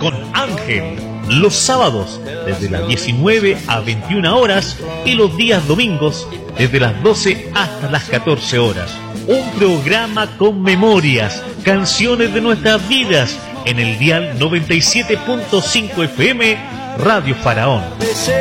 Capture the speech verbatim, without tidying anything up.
con Ángel. Los sábados desde las diecinueve a veintiuna horas y los días domingos desde las doce hasta las catorce horas. Un programa con memorias, canciones de nuestras vidas en el dial noventa y siete punto cinco F M Radio Faraón.